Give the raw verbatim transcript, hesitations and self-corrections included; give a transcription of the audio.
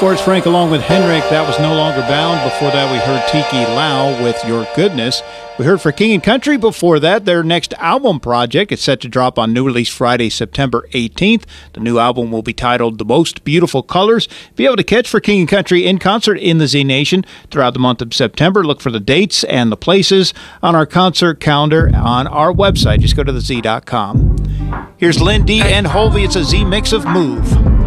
Forrest Frank along with Henrik. That was No Longer Bound. Before that, we heard Tiki Lau with Your Goodness. We heard for King and Country before that, their next album project. It's set to drop on new release Friday, September eighteenth. The new album will be titled The Most Beautiful Colors. Be able to catch for King and Country in concert in the Z Nation throughout the month of September. Look for the dates and the places on our concert calendar on our website. Just go to the z dot com. Here's Lynn D and Holvey. It's a Z mix of Move.